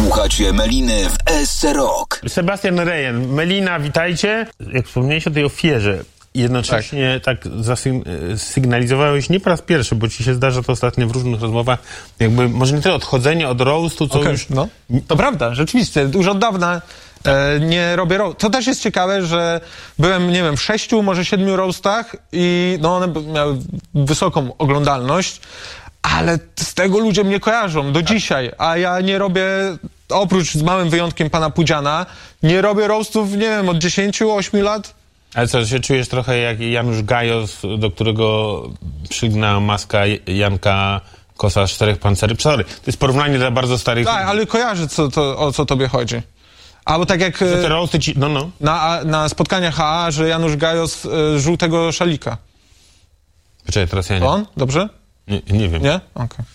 Słuchacie Meliny w SC Rock. Sebastian Rejent, Melina, witajcie. Jak wspomniałeś o tej ofierze, jednocześnie tak sygnalizowałeś nie po raz pierwszy, bo ci się zdarza to ostatnio w różnych rozmowach, jakby może nie tyle odchodzenie od roastu, co już... No, to prawda, rzeczywiście, już od dawna nie robię roast. To też jest ciekawe, że byłem, nie wiem, w 6, może 7 roastach i no one miały wysoką oglądalność, ale z tego ludzie mnie kojarzą do dzisiaj, a ja nie robię, oprócz z małym wyjątkiem pana Pudziana, nie robię roastów, nie wiem, od 10-8 lat. Ale co, się czujesz trochę jak Janusz Gajos, do którego przygnała maska Janka Kosa z 4 pancery. Sorry, to jest porównanie dla bardzo starych... Tak, ale kojarzę, o co tobie chodzi. Albo tak jak te roasty ci... No. Na spotkaniach AA, że Janusz Gajos żółtego szalika. Poczekaj, teraz ja nie... To on? Dobrze? Nie wiem. Nie? Okej.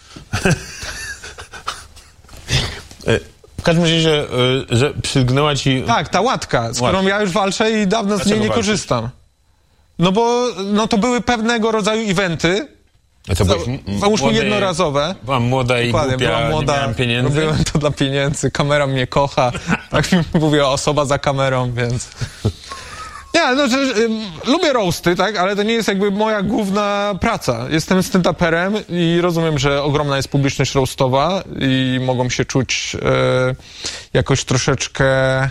W każdym razie, że przygnęła ci... Tak, ta łatka, z którą ja już walczę i dawno z niej nie korzystam. No bo to były pewnego rodzaju eventy, załóżmy jednorazowe. Byłam młoda i głupia, nie miałam pieniędzy. Robiłem to dla pieniędzy, kamera mnie kocha. Tak mi mówiła osoba za kamerą, więc... Nie, no, lubię roasty, tak, ale to nie jest jakby moja główna praca. Jestem stand-uperem i rozumiem, że ogromna jest publiczność roastowa i mogą się czuć jakoś troszeczkę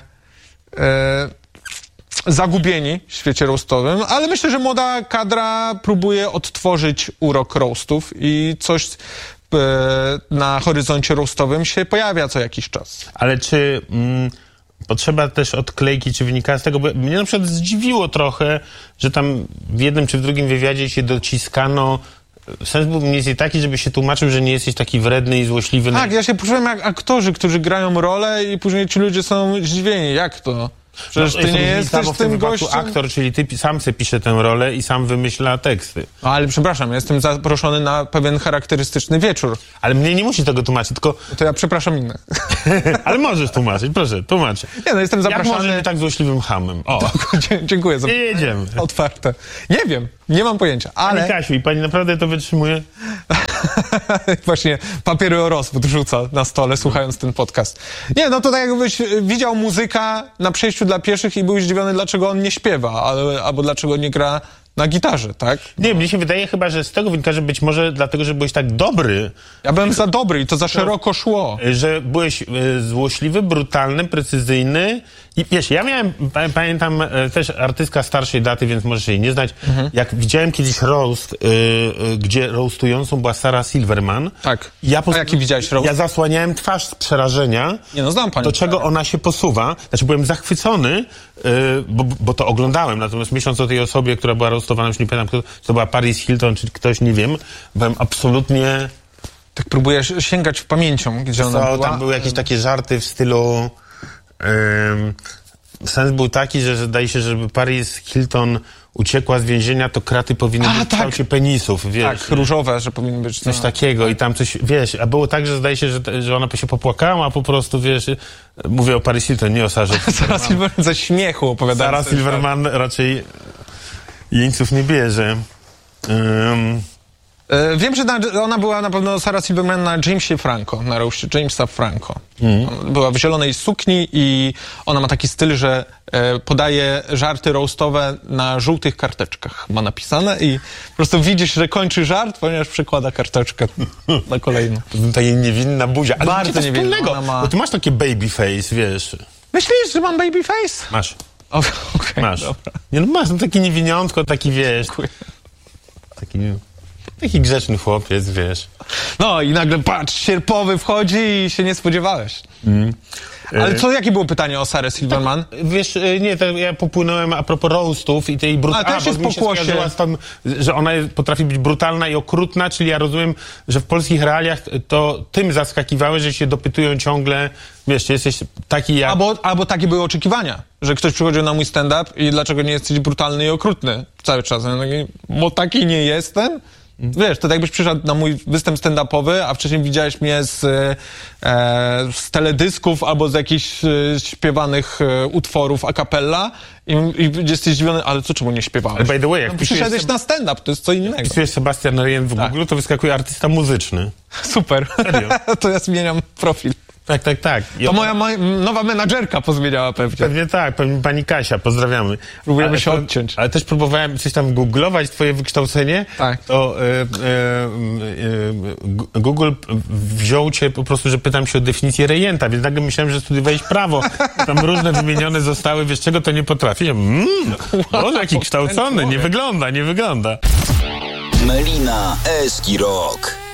zagubieni w świecie roastowym, ale myślę, że młoda kadra próbuje odtworzyć urok roastów i coś na horyzoncie roastowym się pojawia co jakiś czas. Ale czy... Potrzeba też odklejki, czy wynika z tego, bo mnie na przykład zdziwiło trochę, że tam w jednym czy w drugim wywiadzie się dociskano. Sens był mniej więcej taki, żeby się tłumaczył, że nie jesteś taki wredny i złośliwy. Tak, ja się poczułem jak aktorzy, którzy grają rolę i później ci ludzie są zdziwieni. Jak to? Przecież ty nie jesteś tym gościem... aktor, czyli ty sam se pisze tę rolę i sam wymyśla teksty. No, ale przepraszam, ja jestem zaproszony na pewien charakterystyczny wieczór. Ale mnie nie musi tego tłumaczyć, tylko... To ja przepraszam innych. Ale możesz tłumaczyć, proszę, tłumacz. Nie, no jestem zapraszany... Jak może nie tak złośliwym hamem? O. Dziękuję za... Jedziemy. Otwarte. Nie wiem, nie mam pojęcia, ale... Pani Kasiu, i pani naprawdę to wytrzymuje? Właśnie papiery o rozwód rzuca na stole, słuchając ten podcast. Nie, no to tak jakbyś widział muzyka na przejściu dla pieszych i był zdziwiony, dlaczego on nie śpiewa, albo dlaczego nie gra na gitarze, tak? Nie, mnie się wydaje chyba, że z tego wynika, że być może dlatego, że byłeś tak dobry. Ja byłem za dobry i to za szeroko szło. Że byłeś złośliwy, brutalny, precyzyjny i wiesz, ja miałem, pamiętam też artystka starszej daty, więc możesz jej nie znać. Jak widziałem kiedyś roast, gdzie roastującą była Sarah Silverman. Tak. A jaki widziałeś roast? Ja zasłaniałem twarz z przerażenia. Nie no, znam panią. Do czego ona się posuwa. Znaczy byłem zachwycony, bo to oglądałem, natomiast myśląc o tej osobie, która była roastowana, już nie pamiętam, czy to była Paris Hilton, czy ktoś, nie wiem, byłem absolutnie... Tak próbujesz sięgać w pamięcią, gdzie ona była. Tam były jakieś takie żarty w stylu... Sens był taki, że zdaje się, żeby Paris Hilton uciekła z więzienia, to kraty powinny być w kształcie penisów, wiesz. Tak, różowe, że powinny być. Coś takiego i tam coś, wiesz, a było tak, że zdaje się, że ona się popłakała, a po prostu, wiesz, mówię o Paris Hilton, nie o Sarze. Sarah Silverman ze śmiechu opowiadała. Sarah Silverman raczej jeńców nie bierze. Wiem, że ona była na pewno Sarah Silverman na Jamesie Franco, na roście Jamesa Franco. Była w zielonej sukni i ona ma taki styl, że podaje żarty roastowe na żółtych karteczkach. Ma napisane i po prostu widzisz, że kończy żart, ponieważ przekłada karteczkę na kolejną. Ta jej niewinna buzia. Ale bardzo niewinna. Bo ty masz takie baby face, wiesz. Myślisz, że mam baby face? Masz. Okay, masz. Dobra. Nie, no masz, no taki niewiniątko, taki, wiesz. Taki grzeczny chłopiec, wiesz. No i nagle, patrz, sierpowy wchodzi i się nie spodziewałeś. Ale jakie było pytanie o Sarę Silverman? Tak, wiesz, nie, ja popłynąłem a propos roastów i tej brutalności. Też jest pokłosie. Że ona potrafi być brutalna i okrutna, czyli ja rozumiem, że w polskich realiach to tym zaskakiwały, że się dopytują ciągle, wiesz, jesteś taki jak... Albo takie były oczekiwania, że ktoś przychodził na mój stand-up i dlaczego nie jesteś brutalny i okrutny cały czas. Bo taki nie jestem. Wiesz, to jakbyś przyszedł na mój występ stand-upowy, a wcześniej widziałeś mnie z teledysków albo z jakichś śpiewanych utworów a cappella i jesteś zdziwiony, ale czemu nie śpiewałeś? Ale by the way, jak przyszedłeś na stand-up, to jest co innego. Wpisujesz Sebastian Rejent w Google, to wyskakuje artysta muzyczny. Super. Serio? To ja zmieniam profil. Tak. To moja nowa menadżerka pozmieniała pewnie. Pewnie tak, pewnie pani Kasia, pozdrawiamy. Próbujemy się odciąć. Ale też próbowałem coś tam googlować, twoje wykształcenie. Tak. To Google wziął cię po prostu, że pytam się o definicję rejenta, więc nagle myślałem, że studiowałeś prawo. Tam różne wymienione zostały, wiesz czego, to nie potrafię. Boże, jaki kształcony, nie wygląda. Melina Eski Rock.